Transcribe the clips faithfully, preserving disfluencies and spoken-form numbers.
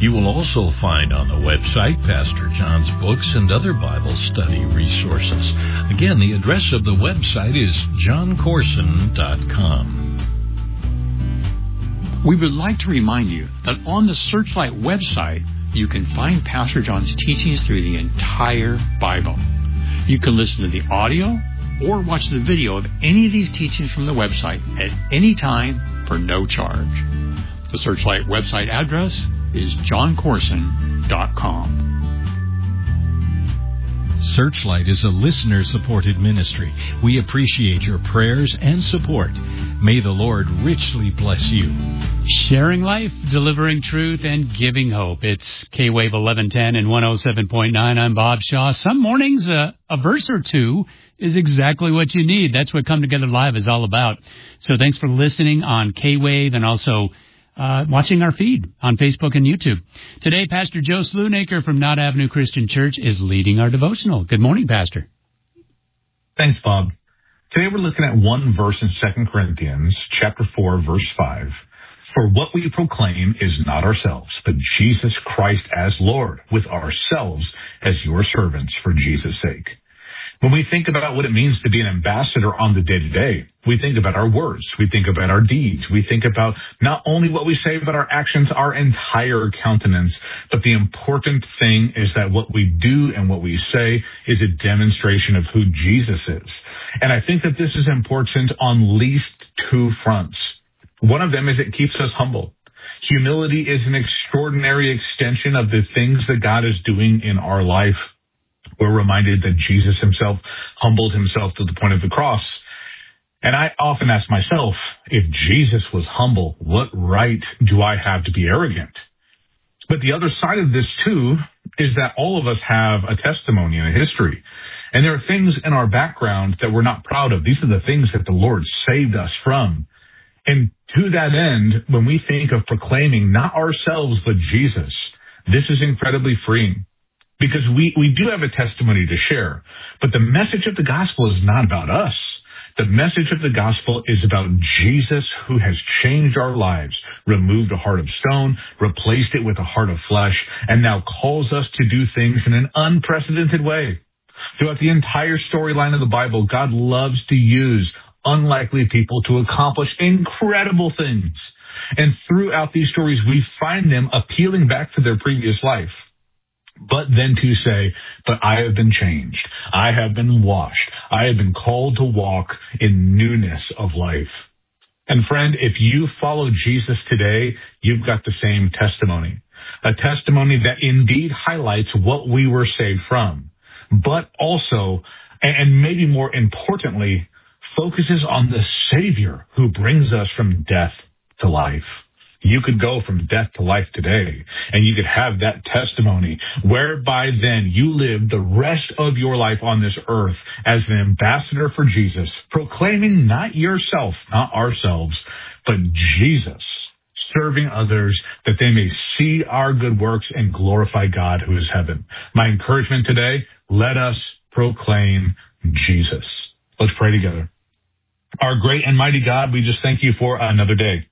You will also find on the website Pastor John's books and other Bible study resources. Again, the address of the website is john corson dot com. We would like to remind you that on the Searchlight website, you can find Pastor John's teachings through the entire Bible. You can listen to the audio or watch the video of any of these teachings from the website at any time for no charge. The Searchlight website address is john corson dot com. Searchlight is a listener-supported ministry. We appreciate your prayers and support. May the Lord richly bless you. Sharing life, delivering truth, and giving hope. It's K-Wave eleven ten and one oh seven point nine. I'm Bob Shaw. Some mornings, uh, a verse or two is exactly what you need. That's what Come Together Live is all about. So thanks for listening on K-Wave and also Uh, watching our feed on Facebook and YouTube. Today, Pastor Joe Sloonacre from Knott Avenue Christian Church is leading our devotional. Good morning, Pastor. Thanks, Bob. Today we're looking at one verse in Second Corinthians chapter four, verse five. For what we proclaim is not ourselves, but Jesus Christ as Lord, with ourselves as your servants for Jesus' sake. When we think about what it means to be an ambassador on the day-to-day, we think about our words, we think about our deeds, we think about not only what we say, but our actions, our entire countenance. But the important thing is that what we do and what we say is a demonstration of who Jesus is. And I think that this is important on least two fronts. One of them is it keeps us humble. Humility is an extraordinary extension of the things that God is doing in our life. We're reminded that Jesus himself humbled himself to the point of the cross. And I often ask myself, if Jesus was humble, what right do I have to be arrogant? But the other side of this, too, is that all of us have a testimony and a history. And there are things in our background that we're not proud of. These are the things that the Lord saved us from. And to that end, when we think of proclaiming not ourselves but Jesus, this is incredibly freeing. Because we, we do have a testimony to share, but the message of the gospel is not about us. The message of the gospel is about Jesus, who has changed our lives, removed a heart of stone, replaced it with a heart of flesh, and now calls us to do things in an unprecedented way. Throughout the entire storyline of the Bible, God loves to use unlikely people to accomplish incredible things. And throughout these stories, we find them appealing back to their previous life. But then to say, but I have been changed. I have been washed. I have been called to walk in newness of life. And friend, if you follow Jesus today, you've got the same testimony. A testimony that indeed highlights what we were saved from, but also, and maybe more importantly, focuses on the Savior who brings us from death to life. You could go from death to life today, and you could have that testimony whereby then you live the rest of your life on this earth as an ambassador for Jesus, proclaiming not yourself, not ourselves, but Jesus, serving others that they may see our good works and glorify God who is heaven. My encouragement today, let us proclaim Jesus. Let's pray together. Our great and mighty God, we just thank you for another day.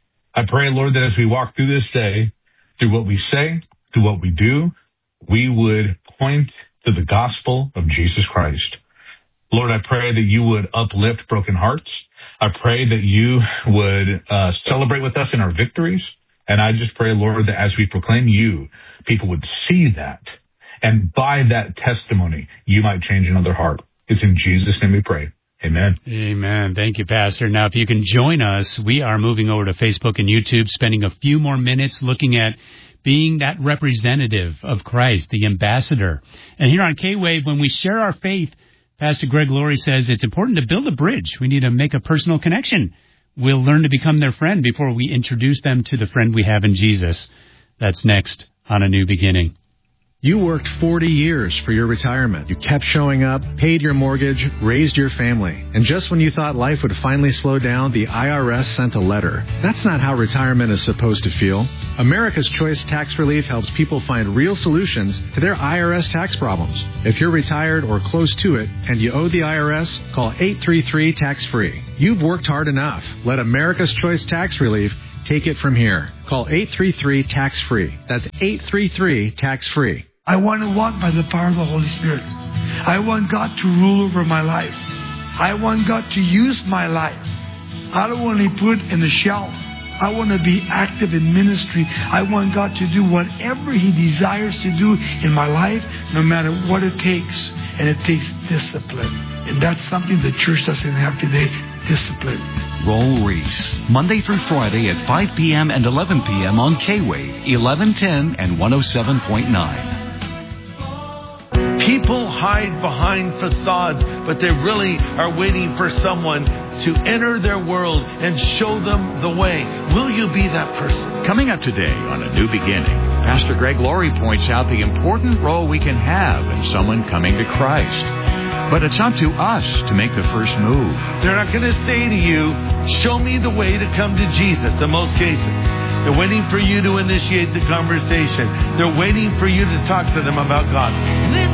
I pray, Lord, that as we walk through this day, through what we say, through what we do, we would point to the gospel of Jesus Christ. Lord, I pray that you would uplift broken hearts. I pray that you would uh, celebrate with us in our victories. And I just pray, Lord, that as we proclaim you, people would see that. And by that testimony, you might change another heart. It's in Jesus' name we pray. Amen. Amen. Thank you, Pastor. Now, if you can join us, we are moving over to Facebook and YouTube, spending a few more minutes looking at being that representative of Christ, the ambassador. And here on K-Wave, when we share our faith, Pastor Greg Laurie says it's important to build a bridge. We need to make a personal connection. We'll learn to become their friend before we introduce them to the friend we have in Jesus. That's next on A New Beginning. You worked forty years for your retirement. You kept showing up, paid your mortgage, raised your family. And just when you thought life would finally slow down, the I R S sent a letter. That's not how retirement is supposed to feel. America's Choice Tax Relief helps people find real solutions to their I R S tax problems. If you're retired or close to it and you owe the I R S, call eight three three tax free. You've worked hard enough. Let America's Choice Tax Relief Take it from here. Call eight three three, tax free. That's eight three three, tax free. I want to walk by the power of the Holy Spirit. I want God to rule over my life. I want God to use my life. I don't want to put it in the shelf. I want to be active in ministry. I want God to do whatever He desires to do in my life, no matter what it takes. And it takes discipline. And that's something the church doesn't have today, discipline. Roll Reese, Monday through Friday at five p.m. and eleven p.m. on K-Wave, eleven ten and one oh seven point nine. People hide behind facades, but they really are waiting for someone to enter their world and show them the way. Will you be that person? Coming up today on A New Beginning, Pastor Greg Laurie points out the important role we can have in someone coming to Christ. But it's up to us to make the first move. They're not going to say to you, show me the way to come to Jesus in most cases. They're waiting for you to initiate the conversation. They're waiting for you to talk to them about God.